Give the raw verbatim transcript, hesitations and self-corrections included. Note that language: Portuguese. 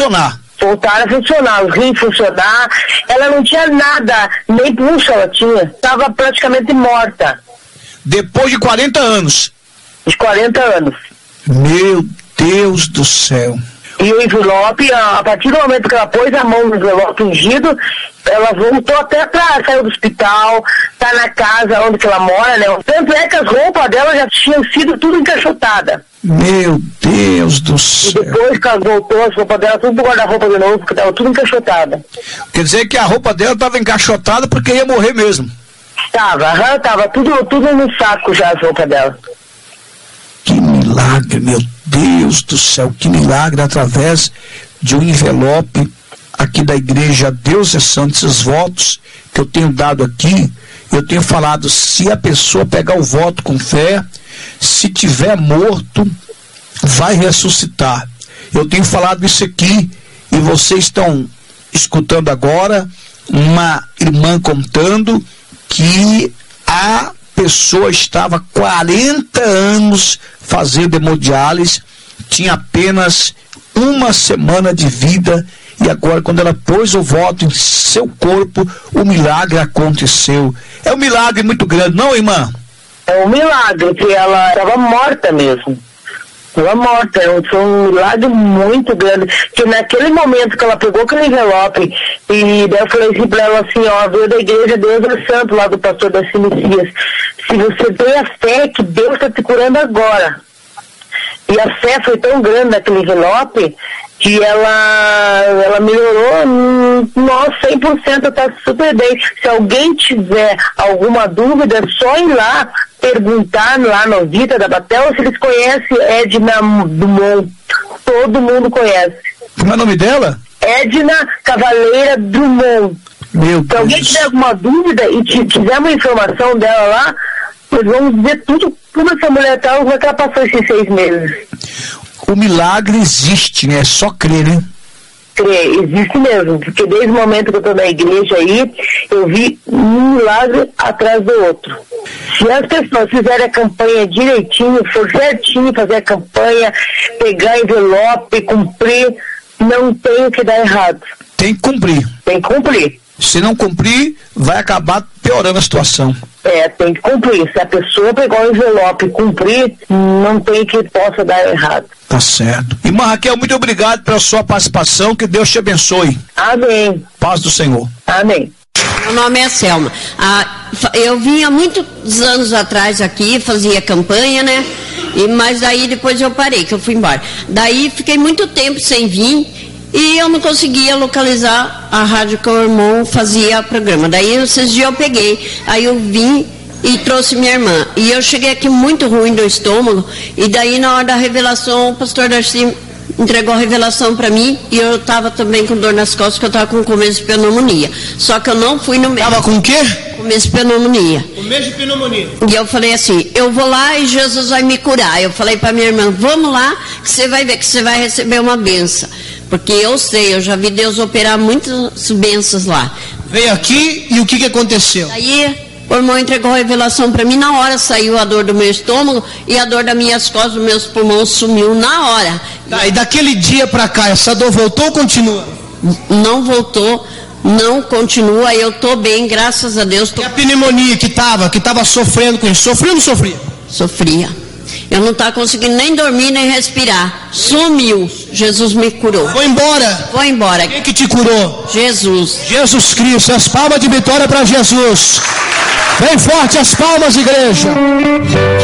funcionar. Voltaram a funcionar, os rins funcionar. Ela não tinha nada, nem pulso ela tinha. Estava praticamente morta. Depois de quarenta anos. De quarenta anos. Meu Deus do céu. E o envelope, a, a partir do momento que ela pôs a mão no envelope ungido, ela voltou até atrás, saiu do hospital, tá na casa onde que ela mora, né? Tanto é que as roupas dela já tinham sido tudo encaixotadas. Meu Deus do céu. E depois que ela voltou, as roupas dela tudo pro guarda-roupa de novo, porque tava tudo encaixotada. Quer dizer que a roupa dela tava encaixotada porque ia morrer mesmo. Tava, aham, tava tudo, tudo no saco já as roupas dela. Que milagre, meu Deus do céu, que milagre, através de um envelope aqui da igreja Deus é Santo, esses votos que eu tenho dado aqui, eu tenho falado, se a pessoa pegar o voto com fé, se tiver morto, vai ressuscitar. Eu tenho falado isso aqui e vocês estão escutando agora uma irmã contando que a pessoa estava quarenta anos fazendo hemodiálise, tinha apenas uma semana de vida e agora quando ela pôs o voto em seu corpo, o milagre aconteceu. É um milagre muito grande, não, irmã? É um milagre, que ela estava morta mesmo. Ela morta, foi um milagre muito grande, que naquele momento que ela pegou aquele envelope, e daí eu falei assim pra ela assim, ó, veio da igreja Deus é Santo, lá do pastor das Messias, se você tem a fé que Deus está te curando agora, e a fé foi tão grande naquele envelope, que ela, ela melhorou, hum, nossa, cem por cento está super bem. Se alguém tiver alguma dúvida, é só ir lá perguntar lá no Vita da Batel se eles conhecem Edna Drummond. Todo mundo conhece. Como é o nome dela? Edna Cavaleira Drummond. Meu Deus. Se alguém tiver alguma dúvida e quiser uma informação dela lá, nós vamos ver tudo, tudo essa mulher tal, como é que ela passou esses seis meses. O milagre existe, né? É só crer, né? Crer, existe mesmo, porque desde o momento que eu estou na igreja aí, eu vi um milagre atrás do outro. Se as pessoas fizerem a campanha direitinho, for certinho fazer a campanha, pegar envelope, cumprir, não tem o que dar errado. Tem que cumprir. Tem que cumprir. Se não cumprir, vai acabar piorando a situação. É, tem que cumprir. Se a pessoa pegar o envelope e cumprir, não tem que possa dar errado. Tá certo. Irmã Raquel, muito obrigado pela sua participação, que Deus te abençoe. Amém. Paz do Senhor. Amém. Meu nome é Selma. Ah, eu vinha muitos anos atrás aqui, fazia campanha, né? E, mas daí depois eu parei, que eu fui embora. Daí fiquei muito tempo sem vir e eu não conseguia localizar a rádio que o irmão fazia programa. Daí esses dias eu peguei, aí eu vim e trouxe minha irmã. E eu cheguei aqui muito ruim do estômago, e daí na hora da revelação o pastor Darcy entregou a revelação para mim, e eu estava também com dor nas costas, que eu estava com começo de pneumonia. Só que eu não fui no médico. Tava com o quê? Começo de pneumonia. Começo de pneumonia. E eu falei assim, eu vou lá e Jesus vai me curar. Eu falei para minha irmã, vamos lá, que você vai ver que você vai receber uma benção. Porque eu sei, eu já vi Deus operar muitas bênçãos lá. Veio aqui e o que, que aconteceu? Aí o irmão entregou a revelação para mim, na hora saiu a dor do meu estômago e a dor das minhas costas, dos meus pulmões sumiu na hora. Tá, e daquele dia para cá, essa dor voltou ou continua? Não voltou, não continua, eu tô bem, graças a Deus. Tô... E a pneumonia que tava, que tava sofrendo com isso, sofria ou não sofria? Sofria. Eu não estava conseguindo nem dormir, nem respirar. Sumiu. Jesus me curou. Foi embora? Foi embora. Quem que te curou? Jesus. Jesus Cristo. As palmas de vitória para Jesus. Bem forte as palmas, igreja.